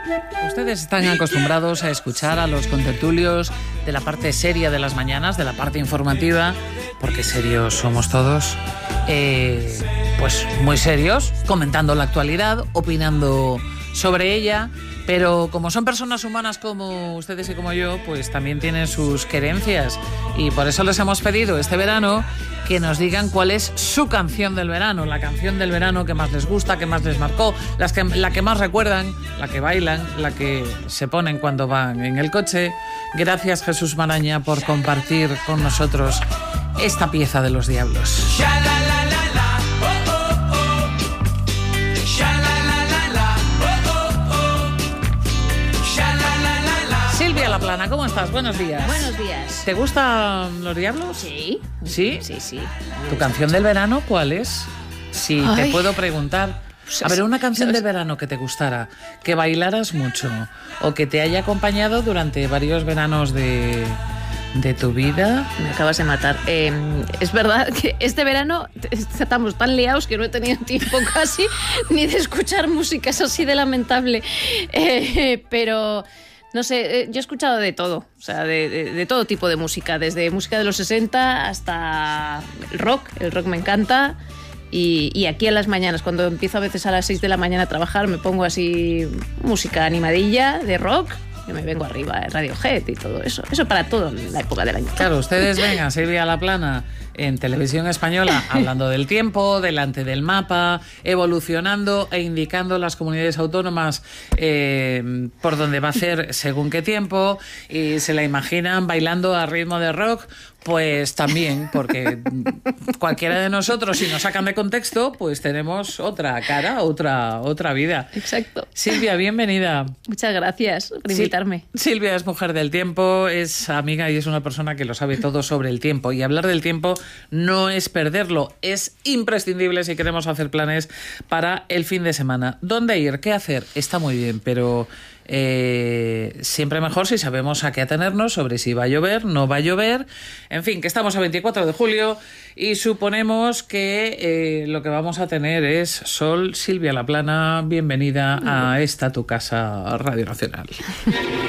Ustedes están acostumbrados a escuchar a los contertulios de la parte seria de las mañanas, de la parte informativa, porque serios somos todos, pues muy serios, comentando la actualidad, opinando sobre ella, pero como son personas humanas como ustedes y como yo, pues también tienen sus querencias, y por eso les hemos pedido este verano que nos digan cuál es su canción del verano, la canción del verano que más les gusta, que más les marcó, la que más recuerdan, la que bailan, la que se ponen cuando van en el coche. Gracias, Jesús Maraña, por compartir con nosotros esta pieza de Los Diablos. Silvia Laplana, ¿cómo estás? Buenos días. Buenos días. ¿Te gustan Los Diablos? Sí. ¿Sí? Sí, sí. ¿Tu canción del verano cuál es? Si te puedo preguntar. A ver, una canción del verano que te gustara, que bailaras mucho o que te haya acompañado durante varios veranos de tu vida. Me acabas de matar. Es verdad que este verano estamos tan liados que no he tenido tiempo casi ni de escuchar música, es así de lamentable. Pero no sé, yo he escuchado de todo, o sea, de todo tipo de música, desde música de los 60 hasta el rock me encanta. Y aquí a las mañanas, cuando empiezo a veces a las 6 de la mañana a trabajar, me pongo así música animadilla de rock. Yo me vengo arriba, Radiohead y todo eso. Eso para toda la época del año. Claro, ustedes ven a Silvia Laplana en Televisión Española hablando del tiempo, delante del mapa, evolucionando e indicando las comunidades autónomas por dónde va a hacer según qué tiempo, y se la imaginan bailando a ritmo de rock. Pues también, porque cualquiera de nosotros, si nos sacan de contexto, pues tenemos otra cara, otra vida. Exacto. Silvia, bienvenida. Muchas gracias por invitarme. Silvia es mujer del tiempo, es amiga y es una persona que lo sabe todo sobre el tiempo. Y hablar del tiempo no es perderlo, es imprescindible si queremos hacer planes para el fin de semana. ¿Dónde ir? ¿Qué hacer? Está muy bien, pero siempre mejor si sabemos a qué atenernos sobre si va a llover, no va a llover. En fin, que estamos a 24 de julio y suponemos que lo que vamos a tener es sol. Silvia Laplana, bienvenida a esta tu casa, Radio Nacional.